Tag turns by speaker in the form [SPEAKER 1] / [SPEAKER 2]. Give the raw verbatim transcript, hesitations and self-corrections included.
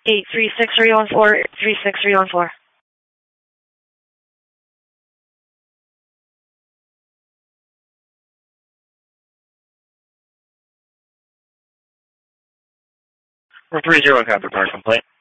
[SPEAKER 1] eight three six three one four, three six three one four.
[SPEAKER 2] We're three zero, copy, car complaint.